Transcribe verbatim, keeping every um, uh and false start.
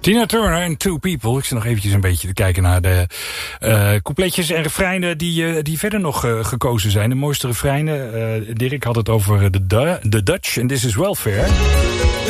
Tina Turner en Two People. Ik zit nog eventjes een beetje te kijken naar de uh, coupletjes en refreinen die, uh, die verder nog uh, gekozen zijn. De mooiste refreinen. Uh, Dirk had het over de, de Dutch en This Is Welfare.